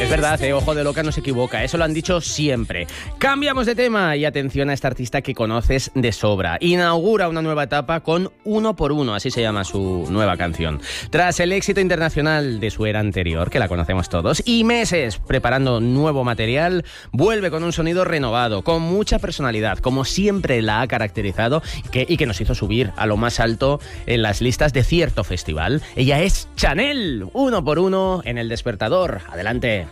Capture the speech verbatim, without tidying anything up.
Es verdad, eh, Ojo de Loca no se equivoca, eso lo han dicho siempre. Cambiamos de tema y atención a esta artista que conoces de sobra. Inaugura una nueva etapa con Uno por Uno, así se llama su nueva canción. Tras el éxito internacional de su era anterior, que la conocemos todos, y meses preparando nuevo material, vuelve con un sonido renovado, con mucha personalidad, como siempre la ha caracterizado que, y que nos hizo subir a lo más alto en las listas de cierto festival. Ella es Chanel, Uno por Uno en El Despertador. Adelante.